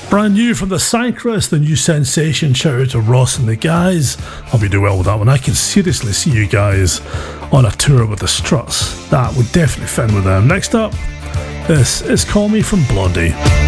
Brand new from the Cycrus, the new sensation. Shout out to Ross and the guys. Hope you do well with that one. I can seriously see you guys on a tour with the Struts. That would definitely fit in with them. Next up, this is Call Me from Blondie.